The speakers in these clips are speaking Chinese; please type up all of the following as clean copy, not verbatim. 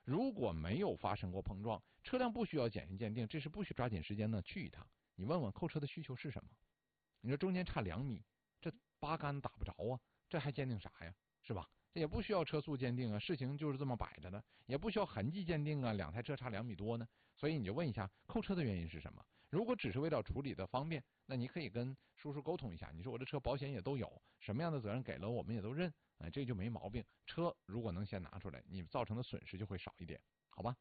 如果没有发生过碰撞，车辆不需要检验鉴定，这是不需抓紧时间呢去一趟。你问问扣车的需求是什么？你说中间差2米，这8杆打不着啊，这还鉴定啥呀？是吧？这也不需要车速鉴定啊，事情就是这么摆着的，也不需要痕迹鉴定啊，2台车差2米多呢，所以你就问一下扣车的原因是什么？如果只是为了处理的方便，那你可以跟叔叔沟通一下，你说我这车保险也都有，什么样的责任给了我们也都认，这就没毛病。车如果能先拿出来，你造成的损失就会少一点，好吧？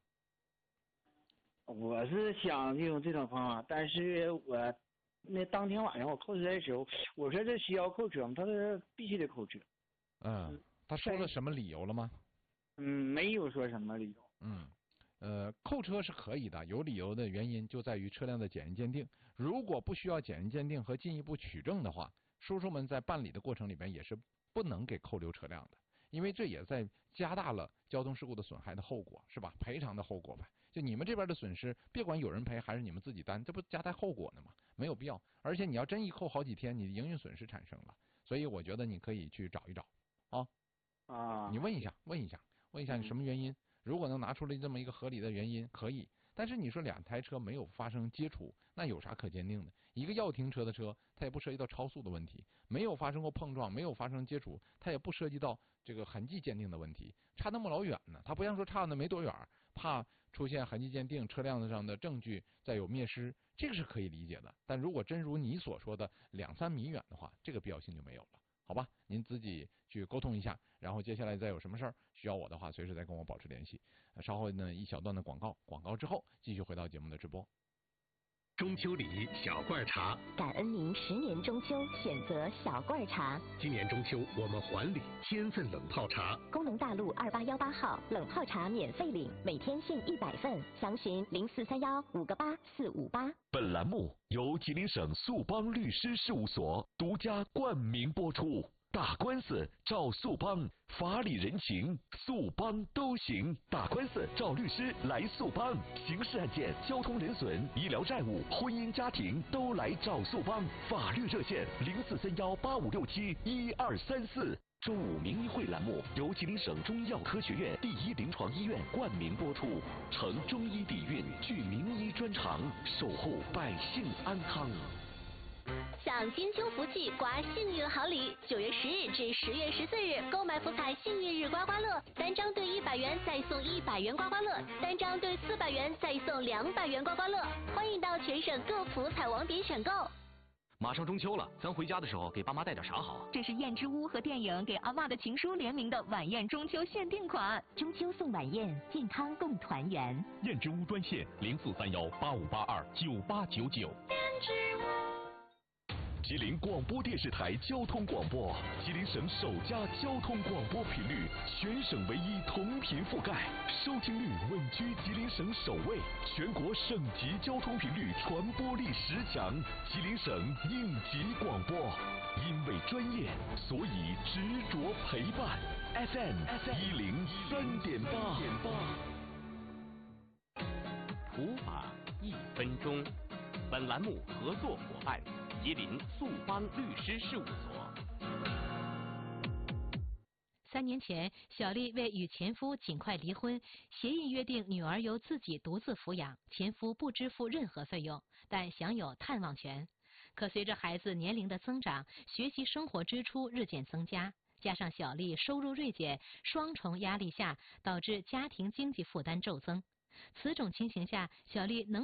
我是想用这种方法，但是我那当天晚上我扣车的时候，我说这需要扣车吗？他说必须得扣车。 他说了什么理由了吗？ 没有说什么理由。 扣车是可以的，有理由的原因就在于车辆的检验鉴定。如果不需要检验鉴定和进一步取证的话，叔叔们在办理的过程里边也是不能给扣留车辆的，因为这也在加大了交通事故的损害的后果，是吧？赔偿的后果呗。就你们这边的损失，别管有人赔还是你们自己担，这不加大后果呢吗？没有必要。而且你要真一扣好几天，你的营运损失产生了，所以我觉得你可以去找一找你问一下你什么原因。如果能拿出来这么一个合理的原因，可以。但是你说2台车没有发生接触，那有啥可鉴定的？一个要停车的车，它也不涉及到超速的问题，没有发生过碰撞，没有发生接触，它也不涉及到这个痕迹鉴定的问题，差那么老远呢。它不像说差那没多远，怕出现痕迹鉴定车辆上的证据再有灭失，这个是可以理解的。但如果真如你所说的2、3米远的话，这个必要性就没有了。好吧，您自己去沟通一下，然后接下来再有什么事儿需要我的话，随时再跟我保持联系。稍后呢，一小段的广告之后，继续回到节目的直播。 中秋礼小罐茶， 感恩您10年中秋选择小罐茶。 今年中秋我们还礼1000份冷泡茶。 工农大路2818号冷泡茶免费领，每天限100份，详询0431-58458。 本栏目由吉林省速邦律师事务所独家冠名播出。打官司找速邦，法理人情速邦都行。打官司找律师来速邦，刑事案件、交通人损、医疗债务、婚姻家庭都来找速邦。法律热线0431-8567-1234。中午名医会栏目由吉林省中医药科学院第1临床医院冠名播出，承中医底蕴，具名医专长，守护百姓安康。 享金秋福气，刮幸运好礼！9月10日至10月14日，购买福彩幸运日刮刮乐，单张兑100元再送100元刮刮乐，单张兑400元再送200元刮刮乐。欢迎到全省各福彩网点选购。 马上中秋了，咱回家的时候给爸妈带点啥好？ 这是燕之屋和电影给阿嬷的情书联名的晚宴中秋限定款， 中秋送晚宴，健康共团圆。 燕之屋专线0431-8582-9899。 燕之屋。 吉林广播电视台交通广播，吉林省首家交通广播频率，全省唯一同频覆盖，收听率稳居吉林省首位，全国省级交通频率传播力10强，吉林省应急广播。因为专业，所以执着陪伴。FM 103.8。 普法1分钟。本栏目合作伙伴。吉林速邦律师事务所。 3年前，小丽为与前夫尽快离婚，协议约定女儿由自己独自抚养，前夫不支付任何费用，但享有探望权。可随着孩子年龄的增长，学习生活支出日渐增加，加上小丽收入锐减，双重压力下，导致家庭经济负担骤增。此种情形下，小丽能